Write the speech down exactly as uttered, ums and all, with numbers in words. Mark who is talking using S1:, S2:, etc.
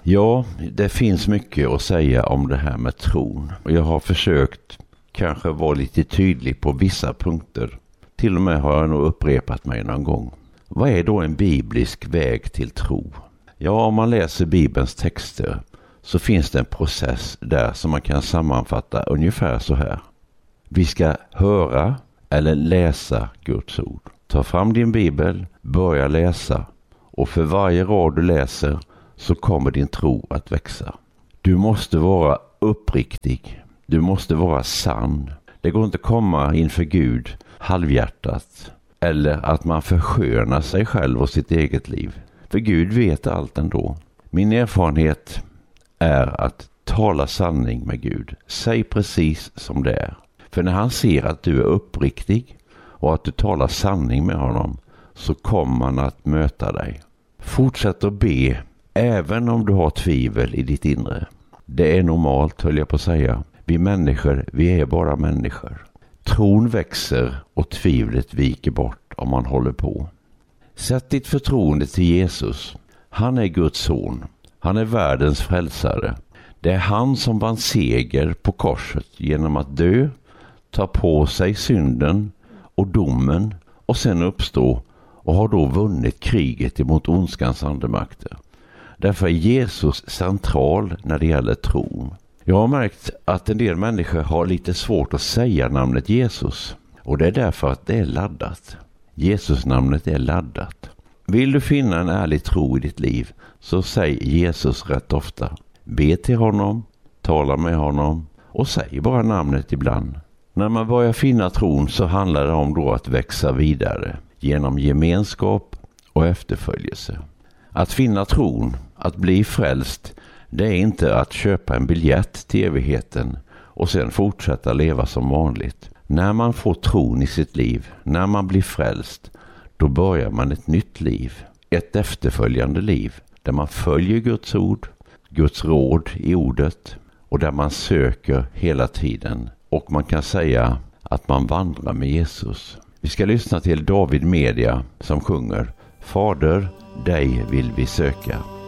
S1: Ja, det finns mycket att säga om det här med tron. Och jag har försökt kanske vara lite tydlig på vissa punkter. Till och med har jag nog upprepat mig någon gång. Vad är då en biblisk väg till tro? Ja, om man läser Bibelns texter så finns det en process där som man kan sammanfatta ungefär så här. Vi ska höra eller läsa Guds ord. Ta fram din bibel, börja läsa och för varje rad du läser så kommer din tro att växa. Du måste vara uppriktig. Du måste vara sann. Det går inte att komma inför Gud halvhjärtat eller att man förskönar sig själv och sitt eget liv. För Gud vet allt ändå. Min erfarenhet är att tala sanning med Gud. Säg precis som det är. För när han ser att du är uppriktig och att du talar sanning med honom så kommer han att möta dig. Fortsätt att be även om du har tvivel i ditt inre. Det är normalt, höll jag på att säga. Vi människor, vi är bara människor. Tron växer och tvivlet viker bort om man håller på. Sätt ditt förtroende till Jesus. Han är Guds son. Han är världens frälsare. Det är han som vann seger på korset genom att dö, ta på sig synden och domen och sen uppstå och har då vunnit kriget emot ondskans andemakter. Därför är Jesus central när det gäller tron. Jag har märkt att en del människor har lite svårt att säga namnet Jesus. Och det är därför att det är laddat. Jesus-namnet är laddat. Vill du finna en ärlig tro i ditt liv så säg Jesus rätt ofta. Be till honom, tala med honom och säg bara namnet ibland. När man börjar finna tron så handlar det om då att växa vidare genom gemenskap och efterföljelse. Att finna tron, att bli frälst, det är inte att köpa en biljett till evigheten och sen fortsätta leva som vanligt. När man får tron i sitt liv, när man blir frälst, då börjar man ett nytt liv. Ett efterföljande liv där man följer Guds ord, Guds råd i ordet och där man söker hela tiden. Och man kan säga att man vandrar med Jesus. Vi ska lyssna till David Media som sjunger Fader, dig vill vi söka.